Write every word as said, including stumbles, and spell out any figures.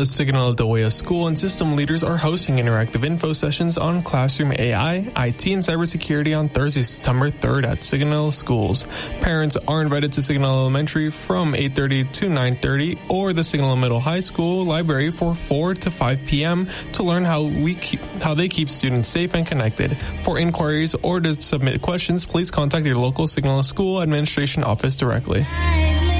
The Signal Adawea School and system leaders are hosting interactive info sessions on classroom A I, I T, and cybersecurity on Thursday, September third at Signal Schools. Parents are invited to Signal Elementary from eight thirty to nine thirty or the Signal Middle High School library for four to five p.m. to learn how we keep, how they keep students safe and connected. For inquiries or to submit questions, please contact your local Signal School administration office directly.